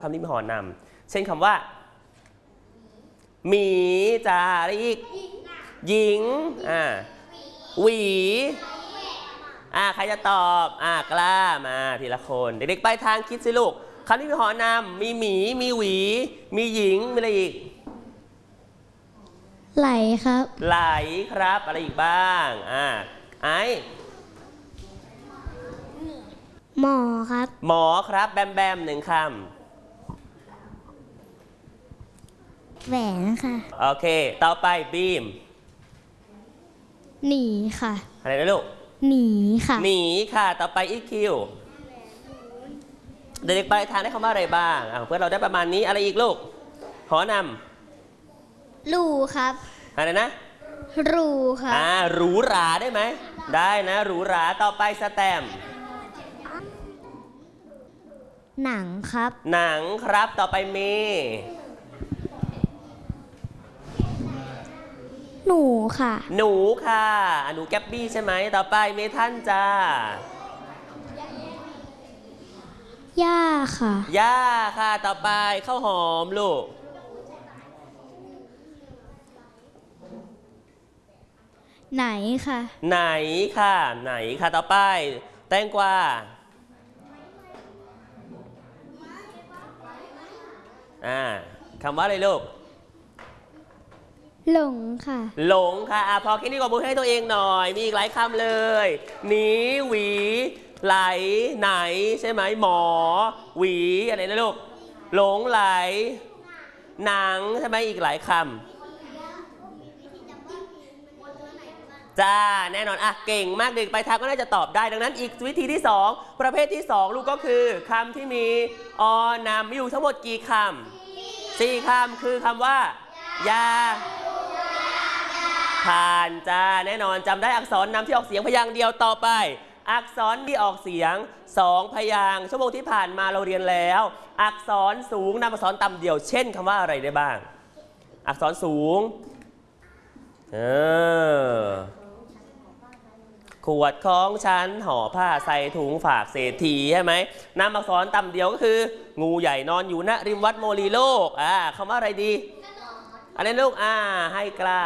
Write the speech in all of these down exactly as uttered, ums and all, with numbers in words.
คำที่มีหอนำเช่นคำว่าหมีจ้าอะไรอีกหญิงอ่าหวีอ่าใครจะตอบอ่ากล้ามาทีละคนเด็กๆไปทางคิดสิลูกคำที่มีหอนำมีหมีมีหวีมีหญิงมีอะไรอีกไหลครับไหลครับอะไรอีกบ้างอ่าไอหมอครับหมอครับแบมแบมหนึ่งคำแหวนค่ะโอเคต่อไปบีมหนีค่ะอะไรนะลูกหนีค่ะหนีค่ะต่อไปอีคิวเด็กๆไปทานได้คำว่าอะไรบ้างเพื่อเราได้ประมาณนี้อะไรอีกลูกหอนำรูครับอะไรนะรูครับอ่าหรูหราได้ไหมได้นะหรูหราต่อไปสแตมหนังครับหนังครับต่อไปเมหนูค่ะหนูค่ะหนูแกปบี้ใช่ไหมต่อไปเมทันจ้าย่าค่ะย่าค่ะต่อไปข้าวหอมลูกไหนค่ะไหนค่ะไหนค่ะต่อไปแตงกวาอ่าคำว่าอะไรลูกหลงค่ะหลงค่ะอ่ะพอแค่นี้ก็มือให้ตัวเองหน่อยมีอีกหลายคำเลยหนีหวีไหลไหนใช่ไหมหมอหวีอะไรนะลูกหลงไหลหนังใช่ไหมอีกหลายคำจ้าแน่นอนอ่ะเก่งมากเด็กไปทางก็น่าจะตอบได้ดังนั้นอีกวิธีที่สองประเภทที่สองลูกก็คือคำที่มีอนามมีอยู่ทั้งหมดกี่คำสี่คำคือคำว่ายาผ่านจ้าแน่นอนจำได้อักษรนำที่ออกเสียงพยางค์เดียวต่อไปอักษรที่ออกเสียงสองพยางค์ชั่วโมงที่ผ่านมาเราเรียนแล้วอักษรสูงนำอักษรต่ำเดี่ยวเช่นคำว่าอะไรได้บ้างอักษรสูงเออขวดของฉันห่อผ้าใส่ถุงฝากเศรษฐีใช่ไหมนำอักษรต่ำเดี่ยวก็คืองูใหญ่นอนอยู่ณริมวัดโมลีโลกอ่าคำว่าอะไรดีอะไรลูกอ่าให้กล้า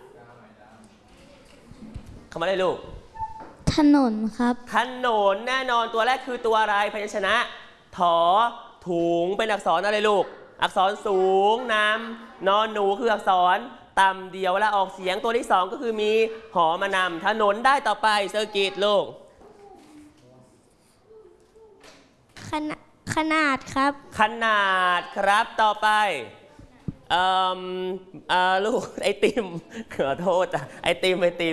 คำว่าอะไรลูกถนนครับถนนแน่นอนตัวแรกคือตัวอะไรพยัญชนะถอถุงเป็นอักษรอะไรลูกอักษรสูงนำนอนหนูคืออักษรต่ำเดียวเวลาออกเสียงตัวที่สองก็คือมีหอมานำถนนได้ต่อไปเซอร์กิตลูกขนาดขนาดครับขนาดครับต่อไปเอ่อเอ่อลูกไอติมขอโทษจ้ะไอติมไอติม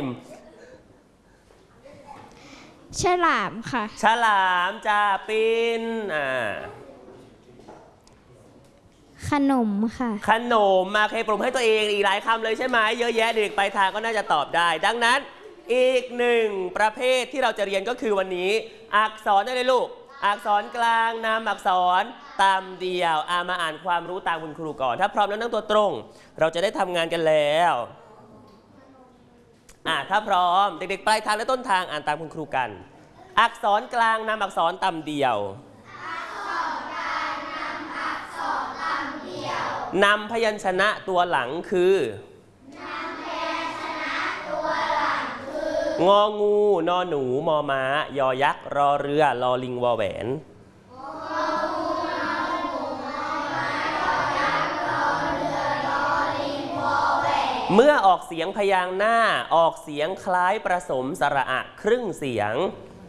ฉลามค่ะฉลามจ่าปินอ่าขนมค่ะขนมมาเคยปรุงให้ตัวเองอีกหลายคำเลยใช่ไหมเยอะแยะเด็กไปทางก็น่าจะตอบได้ดังนั้นอีกหนึ่งประเภทที่เราจะเรียนก็คือวันนี้อักษรได้เลยลูกอักษรกลางนามอักษรตามเดียวอามาอ่านความรู้ตามคุณครูก่อนถ้าพร้อมแล้วนั่งตัวตรงเราจะได้ทำงานกันแล้วอ่าถ้าพร้อมเด็กๆปลายทางและต้นทางอ่านตามคุณครูกันอักษรกลางนามอักษรตามเดียวนำพยัญชนะตัวหลังคืององูนอหนูมอม้ายอยักษ์รอเรือลอลิงวอแหวนเมื่อออกเสียงพยางค์หน้าออกเสียงคล้ายผสมสระอะครึ่งเสียง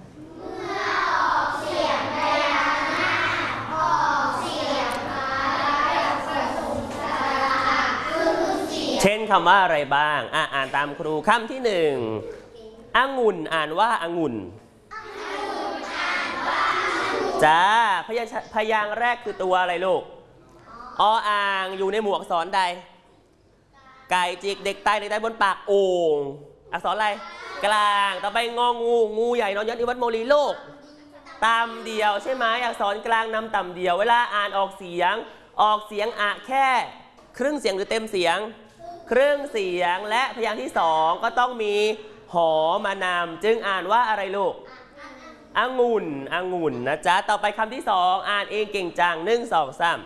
เช่นคำว่าอะไรบ้างอ่ะอ่านตามครูคำที่หนึ่งองุ่นอ่านว่าองุ่นจ้าพยางพยางแรกคือตัวอะไรลูกออ่างอยู่ในหมวกอักษรใดไก่จิกเด็กตายเด็กตายบนปากโอ่งอักษรอะไรกลางต่อไปงองูงูใหญ่นอนยันที่วัดโมลีโลกต่ำเดียวใช่ไหมอักษรกลางนำต่ำเดียวเวลาอ่านออกเสียงออกเสียงอะแค่ครึ่งเสียงหรือเต็มเสียงครึ่งเสียงและพยางค์ที่สองก็ต้องมีหอมานำจึงอ่านว่าอะไรลูกองุ่นองุ่นนะจ๊ะต่อไปคำที่สองอ่านเองเก่งจังหนึ่งสองสาม